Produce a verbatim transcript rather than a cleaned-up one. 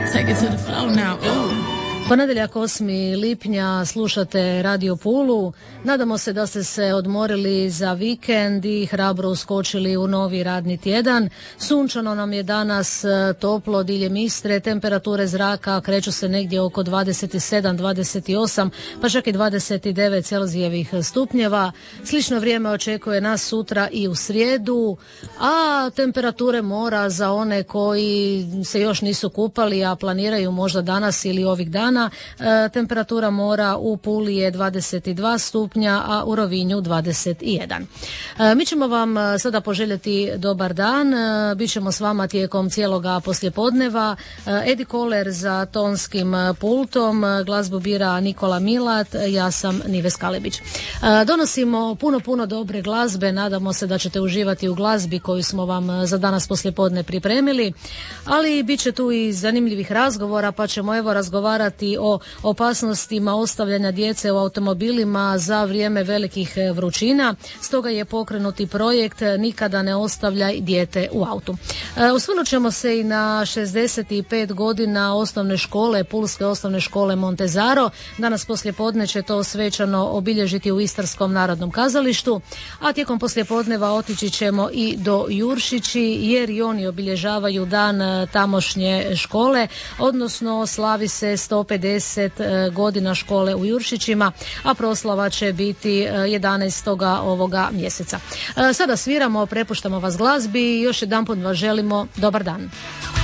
Take it to the floor now. Ooh. Ponedjeljak osmi lipnja slušate Radio Pulu. Nadamo se da ste se odmorili za vikend i hrabro uskočili u novi radni tjedan. Sunčano nam je danas, toplo diljem Istre, temperature zraka kreću se negdje oko dvadeset sedam dvadeset osam, pa čak i dvadeset devet Celzijevih stupnjeva. Slično vrijeme očekuje nas sutra i u srijedu, a temperature mora za one koji se još nisu kupali, a planiraju možda danas ili ovih dana, E, temperatura mora u Puli je dvadeset dva stupnja, a u Rovinju dvadeset jedan. E, mi ćemo vam sada poželjeti dobar dan. E, Bićemo s vama tijekom cijeloga poslijepodneva. E, Edi Koler za tonskim pultom, glazbu bira Nikola Milat, ja sam Nives Kalebić. E, donosimo puno, puno dobre glazbe. Nadamo se da ćete uživati u glazbi koju smo vam za danas poslijepodne pripremili, ali bit će tu i zanimljivih razgovora, pa ćemo evo razgovarati o opasnostima ostavljanja djece u automobilima za vrijeme velikih vrućina. Stoga je pokrenuti projekt Nikada ne ostavljaj dijete u autu. E, osvrnut ćemo se i na šezdeset pet godina osnovne škole, Pulske osnovne škole Montezaro. Danas poslijepodne će to svečano obilježiti u Istarskom narodnom kazalištu, a tijekom poslijepodneva otići ćemo i do Juršići, jer i oni obilježavaju dan tamošnje škole, odnosno slavi se sto pedeset godina škole u Juršićima, a proslava će biti jedanaestog ovoga mjeseca. Sada sviramo, prepuštamo vas glazbi i još jedanput vas želimo dobar dan.